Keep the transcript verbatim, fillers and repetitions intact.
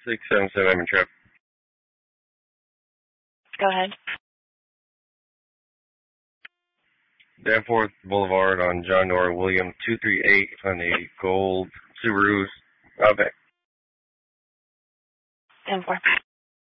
six seven seven, I'm in traffic. Go ahead. Danforth Boulevard on John Nora William, two three eight on a gold Subaru Outback. Danforth.